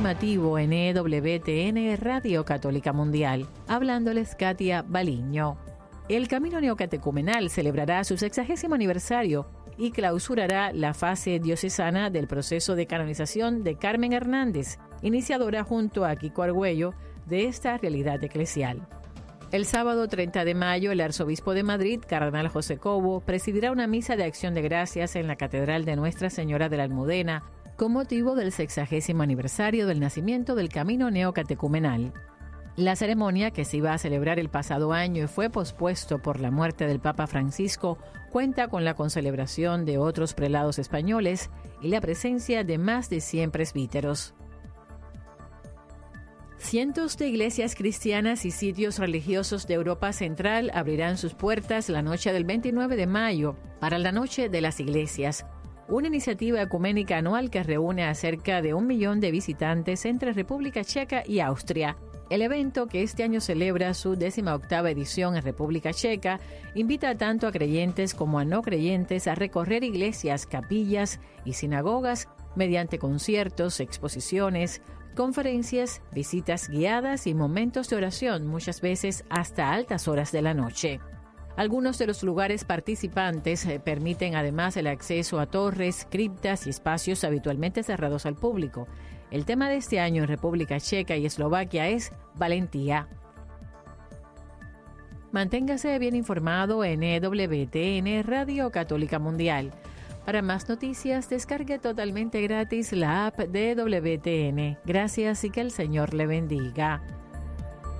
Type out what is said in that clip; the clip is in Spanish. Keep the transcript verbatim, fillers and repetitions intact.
informativo en E W T N Radio Católica Mundial. Hablándoles Katia Baliño. El Camino Neocatecumenal celebrará su sexagésimo aniversario y clausurará la fase diocesana del proceso de canonización de Carmen Hernández, iniciadora junto a Kiko Argüello de esta realidad eclesial. El sábado treinta de mayo, el arzobispo de Madrid, cardenal José Cobo, presidirá una misa de acción de gracias en la Catedral de Nuestra Señora de la Almudena con motivo del sexagésimo aniversario del nacimiento del Camino Neocatecumenal. La ceremonia, que se iba a celebrar el pasado año y fue pospuesto por la muerte del Papa Francisco, cuenta con la concelebración de otros prelados españoles y la presencia de más de cien presbíteros. Cientos de iglesias cristianas y sitios religiosos de Europa Central abrirán sus puertas la noche del veintinueve de mayo para la Noche de las Iglesias, una iniciativa ecuménica anual que reúne a cerca de un millón de visitantes entre República Checa y Austria. El evento, que este año celebra su décima octava edición en República Checa, invita tanto a creyentes como a no creyentes a recorrer iglesias, capillas y sinagogas mediante conciertos, exposiciones, conferencias, visitas guiadas y momentos de oración, muchas veces hasta altas horas de la noche. Algunos de los lugares participantes eh, permiten además el acceso a torres, criptas y espacios habitualmente cerrados al público. El tema de este año en República Checa y Eslovaquia es valentía. Manténgase bien informado en E W T N Radio Católica Mundial. Para más noticias, descargue totalmente gratis la app de E W T N. Gracias y que el Señor le bendiga.